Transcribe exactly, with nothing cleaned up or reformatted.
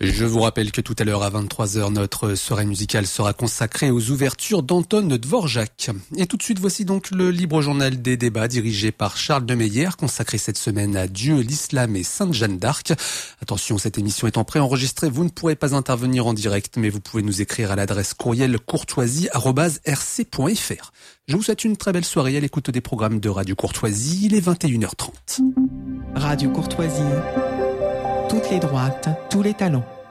Je vous rappelle que tout à l'heure à vingt-trois heures, notre soirée musicale sera consacrée aux ouvertures d'Anton Dvorak. Et tout de suite, voici donc le libre journal des débats dirigé par Charles de Meyer, consacré cette semaine à Dieu, l'islam et Sainte Jeanne d'Arc. Attention, cette émission étant préenregistrée, vous ne pourrez pas intervenir en direct, mais vous pouvez nous écrire à l'adresse courriel courtoisie arobase r c point f r. Je vous souhaite une très belle soirée à l'écoute des programmes de Radio Courtoisie. Il est vingt et une heures trente. Radio Courtoisie. Toutes les droites, tous les talents.